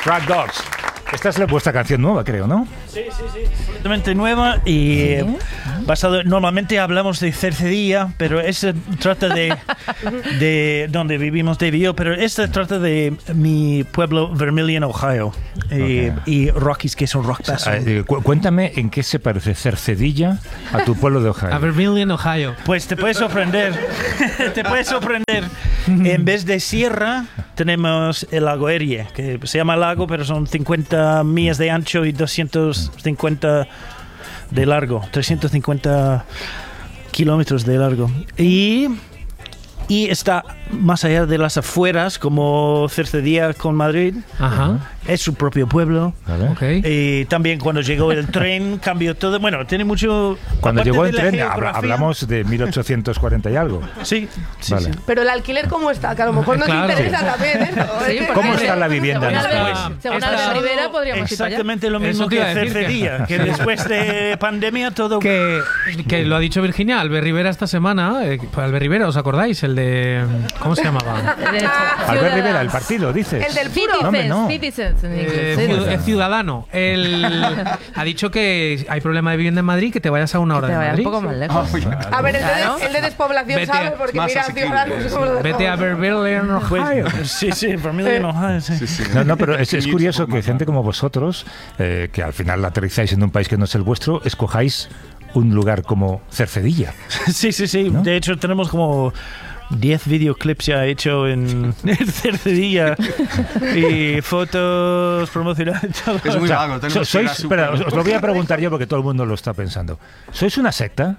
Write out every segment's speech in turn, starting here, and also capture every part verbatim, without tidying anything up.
Rat Dogs. Esta es vuestra canción nueva, creo, ¿no? Sí, sí, sí. Completamente nueva y ¿sí? basado. Normalmente hablamos de Cercedilla, pero esta trata de, de donde vivimos Dave y yo, pero esta trata de mi pueblo Vermilion, Ohio, okay. y, y Rockies, que es un rock pesado. Eh, cu- cuéntame en qué se parece Cercedilla a tu pueblo de Ohio. A Vermilion, Ohio. Pues te puedes sorprender. te puedes sorprender. En vez de sierra, tenemos el lago Erie, que se llama lago, pero son cincuenta millas de ancho y doscientos cincuenta de largo, trescientos cincuenta kilómetros de largo. Y, y está más allá de las afueras, como Cercedilla con Madrid. Ajá. Es su propio pueblo. Vale. Okay. Y también cuando llegó el tren cambió todo. Bueno, tiene mucho. Cuando llegó el tren, habla, hablamos de mil ochocientos cuarenta y algo. Sí, sí, vale. sí. Pero el alquiler, ¿cómo está? Que a lo mejor nos Claro. interesa sí. también, ¿eh? Sí, ¿Cómo está la vivienda? Según en Albert, España? según Está- Albert Rivera podríamos ir para allá. Exactamente lo mismo Eso te que iba a decir, Cercedilla, que... que después de pandemia todo... Que, que lo ha dicho Virginia, Albert Rivera esta semana. Eh, Albert Rivera, ¿os acordáis? El de... ¿Cómo se llamaba? Albert Rivera, el partido, dices. El del puro. No, hombre, no. Citizens en Eh, inglés. ciu- Citizens. eh, ciudadano. Él ha dicho que hay problema de vivienda en Madrid, que te vayas a una hora Te de vayas Madrid. un poco más lejos. A ver, el de, Claro. el de despoblación Vete sabe, a- porque más mira, asequible, ciudadanos eso. como lo Vete a Vermilion, Ohio. Pues, sí, sí, Vermilion, Ohio, sí. Sí, sí. No, no, pero es, es Commute curioso un poco que más gente como vosotros, eh, que al final aterrizáis en un país que no es el vuestro, escojáis un lugar como Cercedilla. Sí, sí, sí. ¿No? De hecho, tenemos como diez videoclips ya hechos en, en Cercedilla y fotos promocionales. todo. Es muy O sea, vago. so- tenemos sois, que ir a espera, os, super- os lo voy a preguntar yo porque todo el mundo lo está pensando. ¿Sois una secta?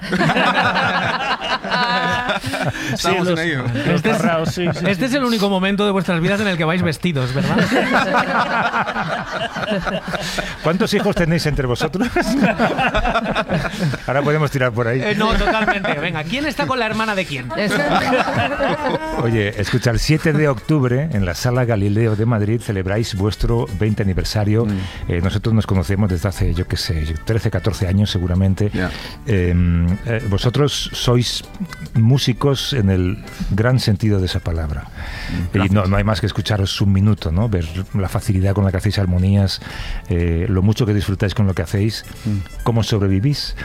Estamos Sí, en ello. Los barraos, sí, sí. Este es el único momento de vuestras vidas en el que vais vestidos, ¿verdad? ¿Cuántos hijos tenéis entre vosotros? Ahora podemos tirar por ahí. Eh, no, totalmente. Venga, ¿quién está con la hermana de quién? Eso. Oye, escucha, el siete de octubre en la Sala Galileo de Madrid celebráis vuestro veinte aniversario. Mm. Eh, nosotros nos conocemos desde hace, yo qué sé, trece, catorce años seguramente. Ya. Eh, eh, vosotros sois músicos en el gran sentido de esa palabra. Y no, no hay más que escucharos un minuto, ¿no? Ver la facilidad con la que hacéis armonías, eh, lo mucho que disfrutáis con lo que hacéis, cómo sobrevivís.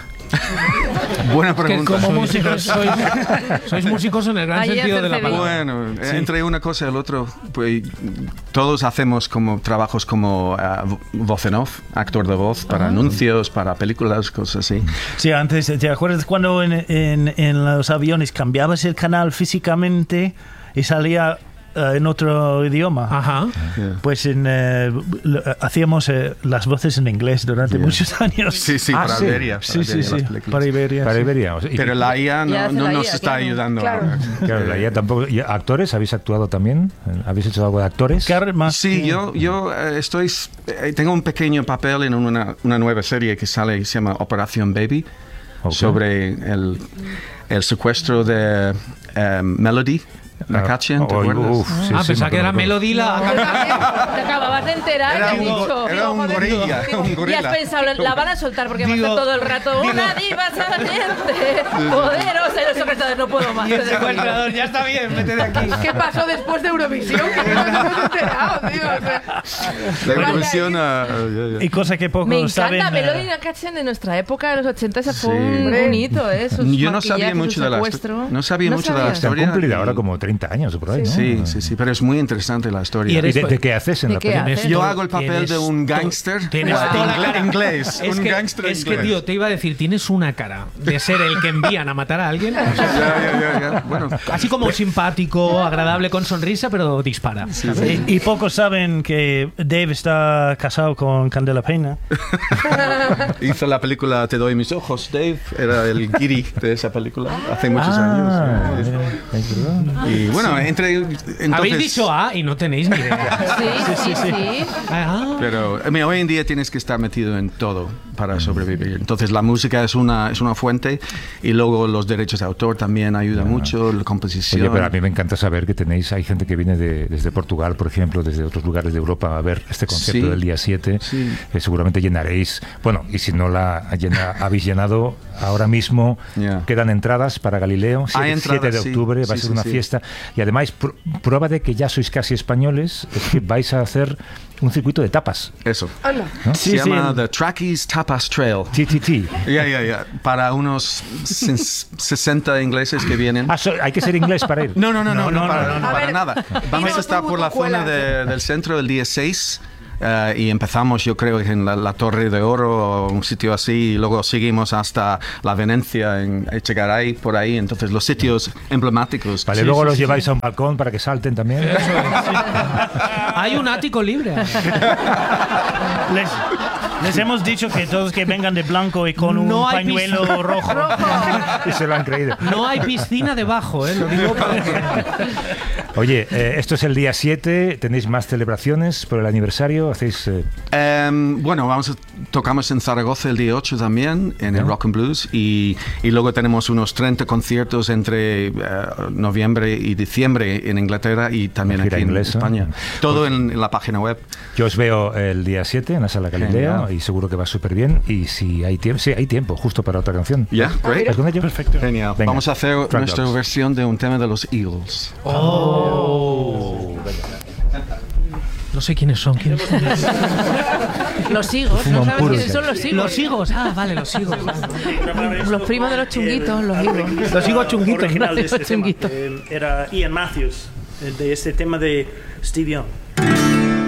Buena Que pregunta. como músicos sois, sois músicos en el gran Ahí sentido de la Cercedilla. palabra. Bueno, entre una cosa y el otro, pues todos hacemos como trabajos como uh, voz en off, actor de voz para anuncios, para películas, cosas así. Sí, antes, ¿te acuerdas cuando en, en, en los aviones cambiabas el canal físicamente y salía uh, en otro idioma? Ajá. Yeah. Pues en, eh, lo- hacíamos eh, las voces en inglés durante Yeah. muchos años. Sí, sí, Ah, para sí. Iberia. para sí, sí, Iberia, sí, las películas. para Iberia. Para sí. Iberia. O sea, y- Pero la I A Ya no, hace no la nos I A, está claro. ayudando. Claro. ahora. Claro, la I A tampoco. ¿Y actores? ¿Habéis actuado también? ¿Habéis hecho algo de actores? Carl, más Sí, que- yo, yo eh, estoy, eh, tengo un pequeño papel en una, una nueva serie que sale y se llama Operación Baby, Ok. sobre el, el secuestro de eh, Melody Nakachian, ¿te Oh, acuerdas? uf, sí, ah, sí, pensaba me que era acuerdo. Melody la... Te acababas de enterar Era y has un, go- dicho... era un gorilla, un Y has gorila. pensado, la van a soltar porque va a Digo- estar todo el rato una diva saliente, poderosa, y los secretarios no puedo más. ya está bien, vete de aquí. ¿Qué pasó después de Eurovisión? Que no nos hemos enterado, tío. O sea, La Eurovisión, ah, ya, ya. Y cosa que pocos Me saben. encanta, eh, Melody Nakachian de nuestra época, de los ochenta, ese fue Sí. un, un hito, ¿eh? Sus Yo no sabía maquillajes, mucho su de la secuestro. no sabía mucho de la sabías. Se han historia. cumplido y- ahora como treinta años o por ahí, ¿no? Sí, sí, sí, pero es muy interesante la historia. Y ¿Y eres- de, de qué haces en ¿De la qué película? haces? Yo hago el papel Tienes de un to- gángster tienes ah, toda la ingle- cara. inglés. Es un que, gángster es que, inglés. tío, te iba a decir, tienes una cara de ser el que envían a matar a alguien. Ya, ya, ya, ya. Bueno, Así como simpático, agradable, con sonrisa, pero dispara. ¿sabes? Y, y pocos saben que Dave está casado con Candela Peña. hizo la película Te doy mis ojos, Dave. Era el guiri de esa película hace muchos Ah, años. mira, es verdad. Y bueno, entre. Entonces, Habéis dicho A y no tenéis ni idea. Sí, sí, sí. Ah, Pero I mean, hoy en día tienes que estar metido en todo para sobrevivir. Entonces la música es una, es una fuente y luego los derechos de autor también ayudan mucho, la composición. Oye, pero a mí me encanta saber que tenéis, hay gente que viene de, desde Portugal, por ejemplo, desde otros lugares de Europa a ver este concierto Sí, del día siete. sí. Que seguramente llenaréis. Bueno, y si no la llena, habéis llenado, ahora mismo Yeah. quedan entradas para Galileo, Hay siete entradas, de sí. octubre, va a Sí, ser sí, una sí. fiesta. Y además, pr- prueba de que ya sois casi españoles, es que vais a hacer un circuito de tapas. Eso. Anda. ¿No? Se Sí, llama sí. The Trackies Tapas Trail. T T T. Ya, ya, ya. Para unos sesenta ingleses que vienen. Ah, so- hay que ser inglés para ir. No, no, no, no, no, no, para, no, no. para A ver, nada. Vamos dinos a estar tú, por la tú zona cuelas. de- del centro el día seis. eh, y empezamos, yo creo, en la, la Torre de Oro o un sitio así, y luego seguimos hasta la Venecia, en Echegaray, por ahí. Entonces, los sitios emblemáticos. Vale, Sí, luego sí, los sí. lleváis a un balcón para que salten también. Hay un ático libre. Les, les hemos dicho que todos que vengan de blanco y con un No hay pañuelo piscina. rojo. Y se lo han creído. No hay piscina debajo, ¿eh? Lo digo para... Oye, eh, esto es el día siete, tenéis más celebraciones por el aniversario, hacéis... eh, Em, bueno, vamos a, tocamos en Zaragoza el día ocho también, en el ¿No? Rock and Blues, y, y luego tenemos unos treinta conciertos entre eh, noviembre y diciembre en Inglaterra y también La gira aquí inglesa. en España. Todo en, en la página web. Yo os veo el día siete en la Sala Galilea Genial. y seguro que va súper bien. Y si hay tiempo, sí, hay tiempo, justo para otra canción. ¿Ya? Great. ¿Vas con ello? Perfecto. Genial. Venga. Vamos a hacer Drag nuestra Dogs. versión de un tema de los Eagles. No sé quiénes son. ¿Quiénes son? Los higos, ¿no Fuman sabes puros. quiénes son los higos? Los higos. Ah, vale, los higos. Los primos de los chunguitos, los higos. Los higos chunguitos. Original de este tema, Chunguito. eh, era Ian Matthews, eh, de este tema de Steve Young.